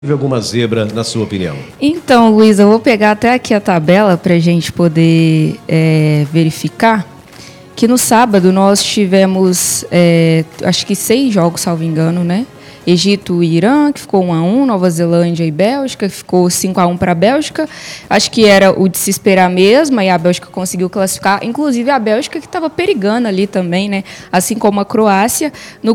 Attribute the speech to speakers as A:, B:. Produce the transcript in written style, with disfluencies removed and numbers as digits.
A: Teve alguma zebra, na sua opinião?
B: Então, Luiz, eu vou pegar até aqui a tabela para a gente poder verificar que no sábado nós tivemos, acho que 6 jogos, salvo engano, né? Egito e Irã, que ficou 1-1, Nova Zelândia e Bélgica, que ficou 5-1 para a Bélgica. Acho que era o de se esperar mesmo, e a Bélgica conseguiu classificar. Inclusive a Bélgica que estava perigando ali também, né? Assim como a Croácia. No